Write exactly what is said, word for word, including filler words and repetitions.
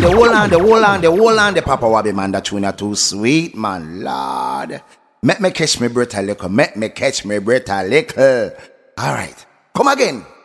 on, the whole on, the whole on, the whole on, the Papa Wabby man, that tune are too sweet, man, Lord. Make me catch me breath a little, make me catch me breath a little. All right, come again.